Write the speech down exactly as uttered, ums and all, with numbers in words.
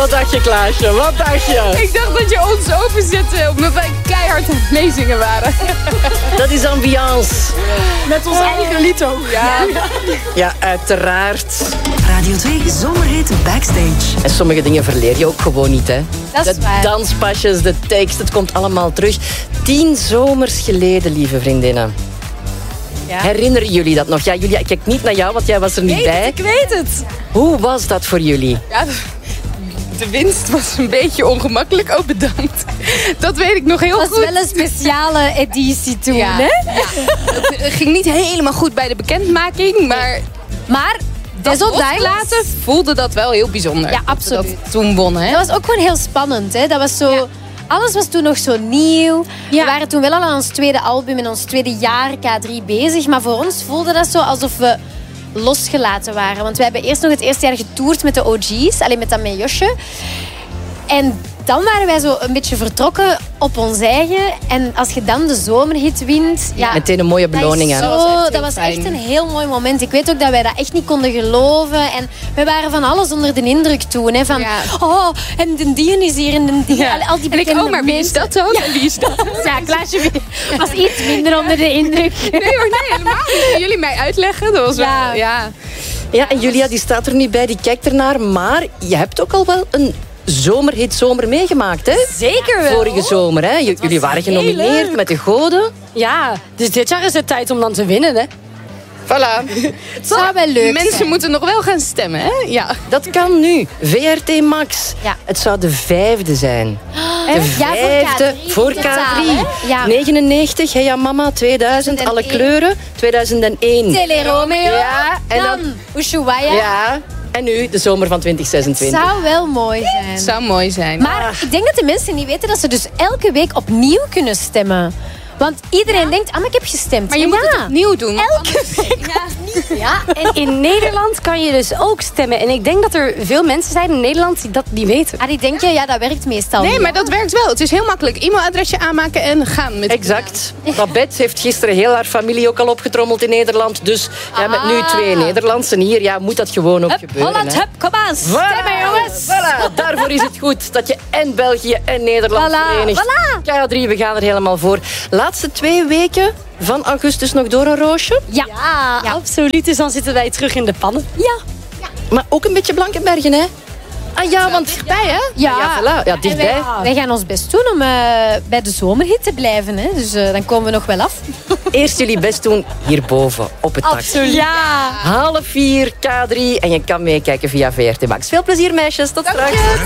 Wat dacht je, Klaasje? Wat dacht je? Ik dacht dat je ons openzette omdat wij keihard aan het meezingen waren. Dat is ambiance. Met ons eigen lied ook. Ja. Ja, uiteraard. Radio twee Zomerhit Backstage. En sommige dingen verleer je ook gewoon niet, hè. Dat is de waar. danspasjes, de tekst, het komt allemaal terug. Tien zomers geleden, lieve vriendinnen. Ja. Herinneren jullie dat nog? Ja, Julia, ik kijk niet naar jou, want jij was er niet Ik bij. weet het, ik weet het. Hoe was dat voor jullie? Ja, de winst was een beetje ongemakkelijk. Oh, bedankt. Dat weet ik nog heel Dat goed. was wel een speciale editie toen, Ja. hè? Het ging niet helemaal goed bij de bekendmaking, maar Maar desondanks... later voelde dat wel heel bijzonder. Ja, dat absoluut. we dat toen wonnen, hè? Dat was ook gewoon heel spannend, hè? Dat was zo... Ja. Alles was toen nog zo nieuw. Ja. We waren toen wel al aan ons tweede album en ons tweede jaar K drie bezig. Maar voor ons voelde dat zo alsof we losgelaten waren. Want we hebben eerst nog het eerste jaar getoerd met de O G's. Alleen met dat met Josje. En dan waren wij zo een beetje vertrokken op ons eigen. En als je dan de zomerhit wint... Ja, Meteen een mooie beloning, hè. dat, Dat is was zo- echt dat heel was fijn. echt een heel mooi moment. Ik weet ook dat wij dat echt niet konden geloven. En we waren van alles onder de indruk toen. Hè, van, Ja. oh, en de dien is hier en de dien. Ja. Al, al die En ik, bekende oh, maar wie is mensen. dat dan? En wie is dat? Ja, Klaasje was iets minder onder de indruk. Nee hoor, nee, helemaal niet. Kunnen jullie mij uitleggen? Dat was wel, Ja. ja. Ja, en Julia die staat er niet bij, die kijkt ernaar. Maar je hebt ook al wel een zomerhit zomer meegemaakt, hè? Zeker wel. Vorige zomer, hè? J- Jullie waren heel genomineerd leuk. met de Goden. Ja, dus dit jaar is het tijd om dan te winnen, hè? Voilà. Het zou wel leuk Mensen zijn. moeten nog wel gaan stemmen, hè? Ja. Dat kan nu. V R T Max. Ja. Het zou de vijfde zijn. De Ja, voor vijfde K drie voor in K totaal, drie. hè? Ja. negenennegentig, hey ja mama, tweeduizend, alle tweeduizend één. kleuren. tweeduizend één. Tele Romeo. Ja, en dan dan... Ushuaia. Ja, en nu de zomer van twintig Het zesentwintig. zou wel mooi zijn. Het zou mooi zijn. Maar ik denk dat de mensen niet weten dat ze dus elke week opnieuw kunnen stemmen. Want iedereen denkt, ah, maar ik heb gestemd. Maar je En moet ja, het opnieuw doen. elke week opnieuw. Ja, en In Nederland kan je dus ook stemmen. En ik denk dat er veel mensen zijn in Nederland die dat niet weten. ah, die denken, ja, dat werkt meestal Nee, niet. maar dat werkt wel. Het is heel makkelijk. E-mailadresje aanmaken en gaan met Exact. Babette heeft gisteren heel haar familie ook al opgetrommeld in Nederland. Dus ja, met nu twee Nederlandsen hier, ja, moet dat gewoon ook Hup, gebeuren. Holland, hè. hup, kom aan. Stemmen, jongens. Voilà, daarvoor is het goed dat je en België en Nederland Voilà, verenigt. voilà. K drie, we gaan er helemaal voor. Laatste twee weken van augustus nog door een roosje. Ja. Ja, Ja. absoluut. Dus dan zitten wij terug in de pannen. Ja. Maar ook een beetje Blankenbergen, hè? Ah ja, want... dichtbij, hè? Ja, Ja, voilà. Ja, En dichtbij. wij, wij gaan ons best doen om eh, bij de zomerhit te blijven. Hè. Dus eh, dan komen we nog wel af. Eerst jullie best doen hierboven op het dak. Ja. Half vier, K drie. En je kan meekijken via V R T Max. Veel plezier, meisjes. Tot straks.